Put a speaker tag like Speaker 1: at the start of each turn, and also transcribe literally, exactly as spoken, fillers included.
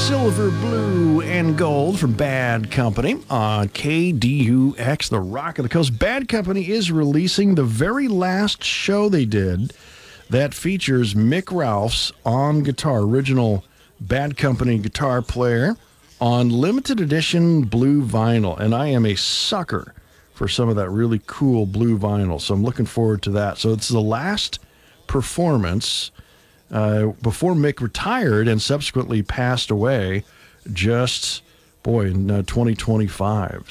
Speaker 1: Silver, Blue, and Gold from Bad Company on K D U X, the Rock of the Coast. Bad Company is releasing the very last show they did that features Mick Ralphs on guitar, original Bad Company guitar player, on limited edition blue vinyl. And I am a sucker for some of that really cool blue vinyl, so I'm looking forward to that. So it's the last performance uh, before Mick retired and subsequently passed away just, boy, in uh, twenty twenty-five.